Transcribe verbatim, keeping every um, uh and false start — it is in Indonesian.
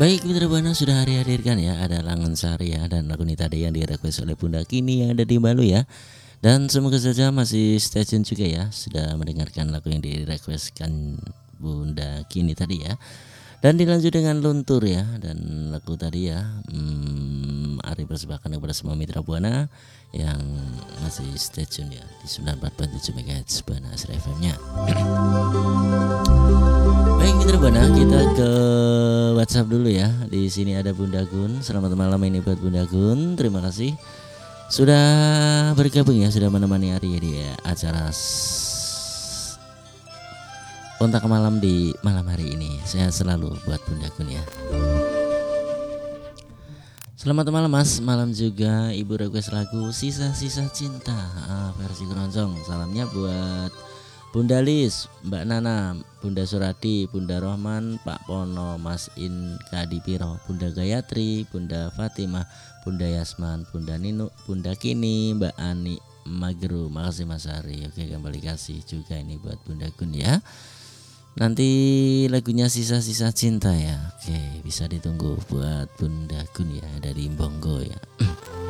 Baik Mitra Buana sudah hari hadirkan ya, ada Langen Sari ya dan lagu ini tadi yang direquest oleh Bunda Kini yang ada di Balu ya. Dan semoga saja masih stay tune juga ya, sudah mendengarkan lagu yang direquestkan Bunda Kini tadi ya. Dan dilanjut dengan Luntur ya, dan lagu tadi ya hmm, Ari persembahkan kepada semua Mitra Buana yang masih stay tune ya di sembilan puluh empat koma tujuh megahertz Buana Asri F M-nya. Baik Mitra Buana, kita ke WhatsApp dulu ya. Di sini ada Bunda Gun. Selamat malam ini buat Bunda Gun. Terima kasih sudah bergabung ya, sudah menemani Ari di acara kontak malam di malam hari ini. Sehat selalu buat Bunda Gun ya. Selamat malam Mas, malam juga Ibu request lagu Sisa-Sisa Cinta ah, versi keroncong. Salamnya buat Bunda Lis, Mbak Nana, Bunda Surati, Bunda Rohman, Pak Pono, Mas In Kadipiro, Bunda Gayatri, Bunda Fatimah, Bunda Yasman, Bunda Nino, Bunda Kini, Mbak Ani Magru. Makasih Mas Ari. Oke, kembali kasih juga ini buat Bunda Gun ya. Nanti lagunya Sisa-Sisa Cinta ya. Oke, bisa ditunggu buat Bunda Gun ya dari Bonggo ya.